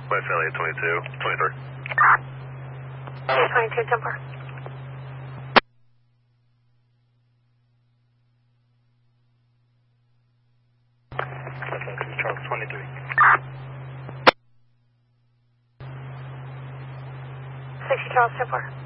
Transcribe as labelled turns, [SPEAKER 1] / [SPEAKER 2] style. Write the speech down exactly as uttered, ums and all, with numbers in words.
[SPEAKER 1] West Elliott twenty-two, twenty-three.
[SPEAKER 2] twenty-two, ten four.
[SPEAKER 1] Charles twenty-three.
[SPEAKER 2] sixty Charles, ten four.